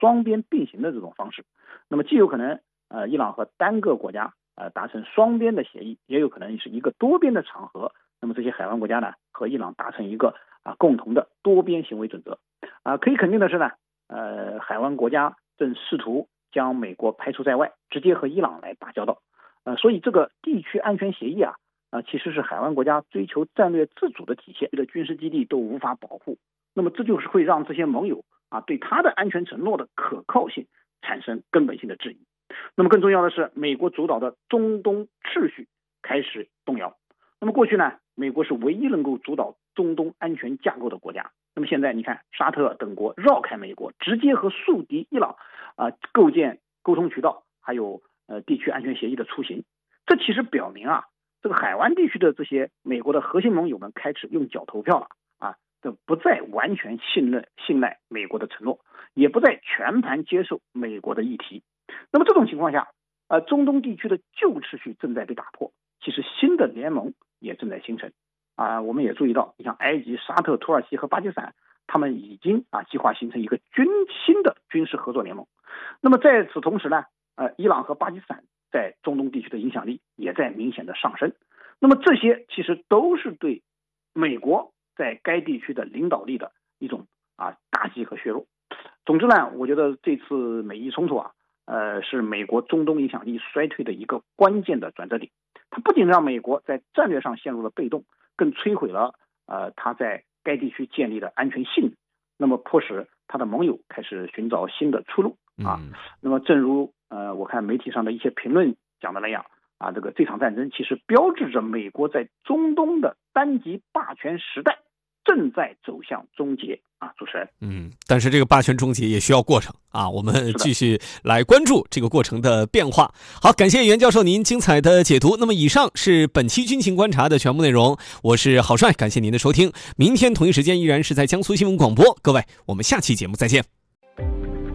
双边并行的这种方式。那么既有可能伊朗和单个国家达成双边的协议，也有可能是一个多边的场合，那么这些海湾国家呢和伊朗达成一个共同的多边行为准则。可以肯定的是呢，海湾国家正试图将美国排除在外，直接和伊朗来打交道。所以这个地区安全协议其实是海湾国家追求战略自主的体现，的军事基地都无法保护，那么这就是会让这些盟友对他的安全承诺的可靠性产生根本性的质疑。那么更重要的是，美国主导的中东秩序开始动摇。那么过去呢，美国是唯一能够主导中东安全架构的国家。那么现在你看，沙特等国绕开美国，直接和宿敌伊朗构建沟通渠道，还有地区安全协议的雏形。这其实表明这个海湾地区的这些美国的核心盟友们开始用脚投票了这不再完全信赖美国的承诺，也不再全盘接受美国的议题。那么这种情况下，中东地区的旧秩序正在被打破，其实新的联盟也正在形成。我们也注意到，你像埃及、沙特、土耳其和巴基斯坦，他们已经计划形成一个新的军事合作联盟。那么在此同时呢，伊朗和巴基斯坦在中东地区的影响力也在明显的上升。那么这些其实都是对美国在该地区的领导力的一种打击和削弱。总之呢，我觉得这次美伊冲突是美国中东影响力衰退的一个关键的转折点。它不仅让美国在战略上陷入了被动，更摧毁了它在该地区建立的安全信誉，那么迫使它的盟友开始寻找新的出路那么正如我看媒体上的一些评论讲的那样这场战争其实标志着美国在中东的单极霸权时代正在走向终结主持人。 但是这个霸权终结也需要过程我们继续来关注这个过程的变化。好，感谢袁教授您精彩的解读。那么以上是本期军情观察的全部内容，我是郝帅，感谢您的收听。明天同一时间依然是在江苏新闻广播，各位，我们下期节目再见。